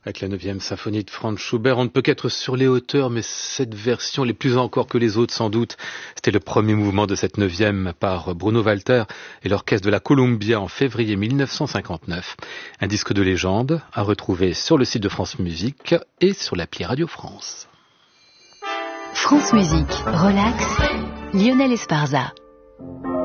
Avec la 9e symphonie de Franz Schubert, on ne peut qu'être sur les hauteurs, mais cette version, les plus encore que les autres sans doute, c'était le premier mouvement de cette 9e par Bruno Walter et l'orchestre de la Columbia en février 1959. Un disque de légende à retrouver sur le site de France Musique et sur l'appli Radio France. France Musique, relax, Lionel Esparza.